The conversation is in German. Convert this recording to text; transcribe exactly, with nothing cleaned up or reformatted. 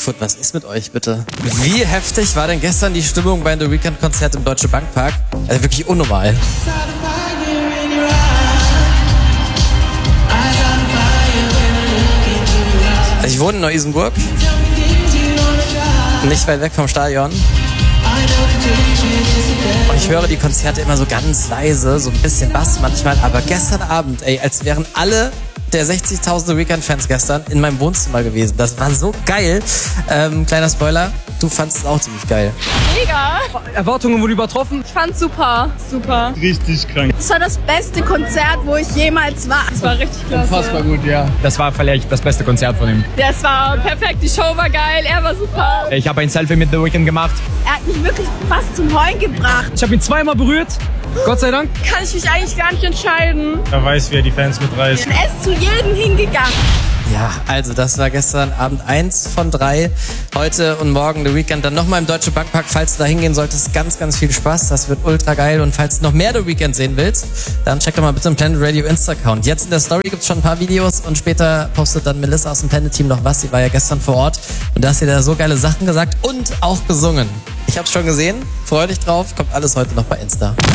Bigfoot, was ist mit euch bitte? Wie heftig war denn gestern die Stimmung bei The Weeknd-Konzert im Deutsche Bankpark? Also wirklich unnormal. Also ich wohne in Neu-Isenburg, nicht weit weg vom Stadion. Und ich höre die Konzerte immer so ganz leise, so ein bisschen Bass manchmal. Aber gestern Abend, ey, als wären alle der sechzigtausend The Weeknd-Fans gestern in meinem Wohnzimmer gewesen. Das war so geil. Ähm, kleiner Spoiler, du fandest es auch ziemlich geil. Mega. Erwartungen wurden übertroffen. Ich fand's super. Super. Richtig krank. Das war das beste Konzert, wo ich jemals war. Das war richtig klasse. Unfassbar gut, ja. Das war vielleicht das beste Konzert von ihm. Das war perfekt. Die Show war geil. Er war super. Ich habe ein Selfie mit The Weeknd gemacht. Er hat mich wirklich fast zum Heulen gebracht. Ich habe ihn zweimal berührt. Gott sei Dank. Kann ich mich eigentlich gar nicht entscheiden. Er weiß, wie er die Fans mitreißt. Er ist zu jedem hingegangen. Ja, also das war gestern Abend eins von drei. Heute und morgen The Weeknd dann nochmal im Deutschen Bankpark. Falls du da hingehen solltest, ganz, ganz viel Spaß. Das wird ultra geil. Und falls du noch mehr The Weeknd sehen willst, dann check doch mal bitte im Planet Radio Insta-Account. Jetzt in der Story gibt's schon ein paar Videos und später postet dann Melissa aus dem Planet-Team noch was. Sie war ja gestern vor Ort und da hast du da so geile Sachen gesagt und auch gesungen. Ich hab's schon gesehen. Freu dich drauf. Kommt alles heute noch bei Insta.